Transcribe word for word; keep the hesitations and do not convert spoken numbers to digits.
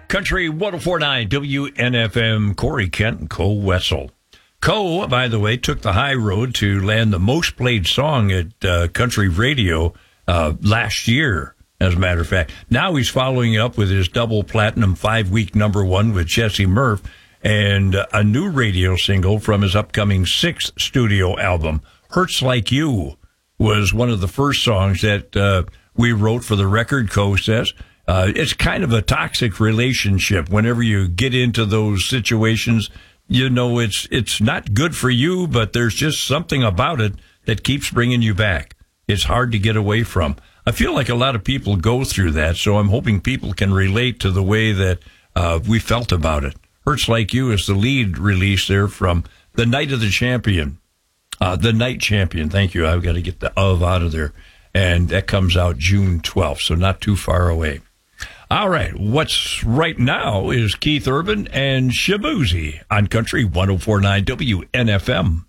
Country one oh four point nine W N F M, Corey Kent and Cole Wessel. Cole, by the way, took the high road to land the most played song at uh, country radio uh, last year, as a matter of fact. Now he's following up with his double platinum five-week number one with Jesse Murph and a new radio single from his upcoming sixth studio album. Hurts Like You was one of the first songs that uh, we wrote for the record, Cole says. Uh, it's kind of a toxic relationship. Whenever you get into those situations, you know it's it's not good for you, but there's just something about it that keeps bringing you back. It's hard to get away from. I feel like a lot of people go through that, so I'm hoping people can relate to the way that uh, we felt about it. Hurts Like You is the lead release there from The Night of the Champion. Uh, the Night Champion, thank you. I've got to get the of out of there. And that comes out June twelfth, so not too far away. All right, what's right now is Keith Urban and Shaboozey on Country one oh four point nine W N F M.